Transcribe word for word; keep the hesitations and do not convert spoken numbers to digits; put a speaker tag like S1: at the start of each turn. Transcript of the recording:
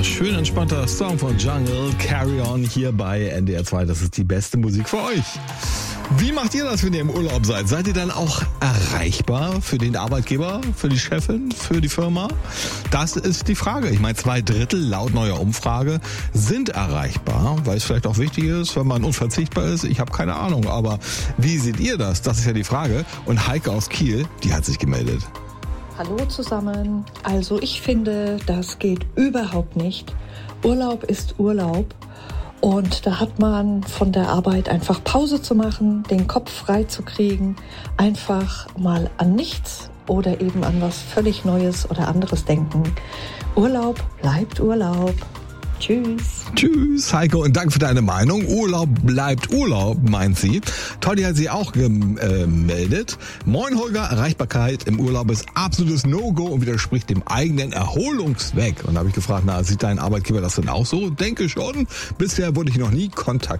S1: schön entspannter Song von Jungle, Carry On hier bei N D R zwei. Das ist die beste Musik für euch. Wie macht ihr das, wenn ihr im Urlaub seid? Seid ihr dann auch erreichbar für den Arbeitgeber, für die Chefin, für die Firma? Das ist die Frage. Ich meine, zwei Drittel laut neuer Umfrage sind erreichbar, weil es vielleicht auch wichtig ist, wenn man unverzichtbar ist. Ich habe keine Ahnung, aber wie seht ihr das? Das ist ja die Frage. Und Heike aus Kiel, die hat sich gemeldet.
S2: Hallo zusammen. Also ich finde, das geht überhaupt nicht. Urlaub ist Urlaub. Und da hat man von der Arbeit einfach Pause zu machen, den Kopf frei zu kriegen, einfach mal an nichts oder eben an was völlig Neues oder anderes denken. Urlaub bleibt Urlaub. Tschüss.
S1: Tschüss, Heike, und danke für deine Meinung. Urlaub bleibt Urlaub, meint sie. Toddy hat sie auch gemeldet. Moin, Holger, Erreichbarkeit im Urlaub ist absolutes No-Go und widerspricht dem eigenen Erholungszweck. Und da habe ich gefragt, na, sieht dein Arbeitgeber das denn auch so? Denke schon. Bisher wurde ich noch nie kontaktiert.